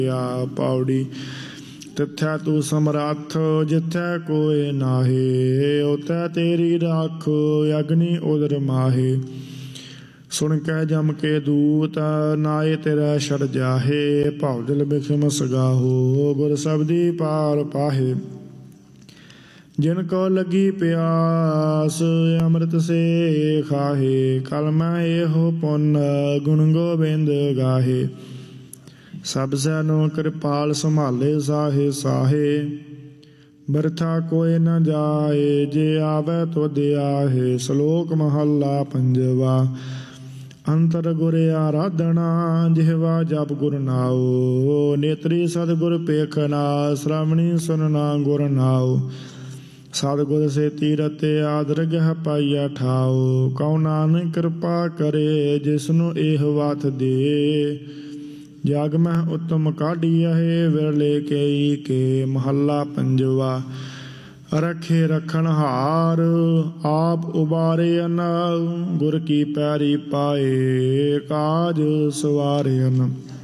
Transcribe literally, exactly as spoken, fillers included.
ਆ ਪੌੜੀ। ਤਿੱਥੈ ਤੂੰ ਸਮਰੱਥ ਜਿੱਥੈ ਕੋਇ ਨਾਹੀ, ਉਤੈ ਤੇਰੀ ਰਾਖ ਅਗਨੀ ਉਦਰ ਮਾਹੀ। ਸੁਣ ਕੈ ਜਮ ਕੇ ਦੂਤ ਨਾਏ ਤੇਰਾ ਛੜ ਜਾਹੇ, ਭਉ ਜਲ ਬਿਖਮ ਸਗਾਹੋ ਗੁਰ ਸਬਦੀ ਪਾਰ ਪਾਹੇ। ਜਿਨ ਕੋ ਲੱਗੀ ਪਿਆਸ ਅੰਮ੍ਰਿਤ ਸੇ ਖਾਹੇ, ਕਲਮੈ ਇਹੋ ਪੁੰਨ ਗੁਣ ਗੋਬਿੰਦ ਗਾਹੇ। ਸਭ ਸੈਨੋ ਕਿਰਪਾਲ ਸੰਭਾਲੇ ਸਾਹੇ ਸਾਹੇ, ਬਰਥਾ ਕੋਇ ਨ ਜਾਏ ਜੇ ਆਵੈ ਤੁਧ ਆਹੇ। ਸ਼ਲੋਕ ਮਹੱਲਾ ਪੰਜਵਾ। ਅੰਤਰ ਗੁਰ ਆਰਾਧਨਾ ਜਿਹਵਾ ਜਪ ਗੁਰ ਨਾਉ, ਨੇਤਰੀ ਸਤਿਗੁਰ ਪੇਖਨਾ ਸ਼੍ਰਵਣੀ ਸੁਨਨਾ ਗੁਰ ਨਾਉ। ਸਤਿਗੁਰ ਸੇਤੀ ਰਤੇ ਆਦਰ ਗਹਿ ਪਾਈਆ ਠਾਉ, ਕਉ ਨਾਨਕ ਕਿਰਪਾ ਕਰੇ ਜਿਸਨੂੰ ਇਹ ਵਾਤ ਦੇ। ਜਗ ਮਹਿ ਉਤਮ ਕਾਢੀਐ ਵਿਰਲੇ ਕੇਈ ਕੇ, ਮਹੱਲਾ ਪੰਜਵਾ। ਰਖੇ ਰਖਣ ਹਾਰ ਆਪ ਉਬਾਰਿਅਨ, ਗੁਰ ਕੀ ਪੈਰੀ ਪਾਏ ਕਾਜ ਸਵਾਰਿਅਨ।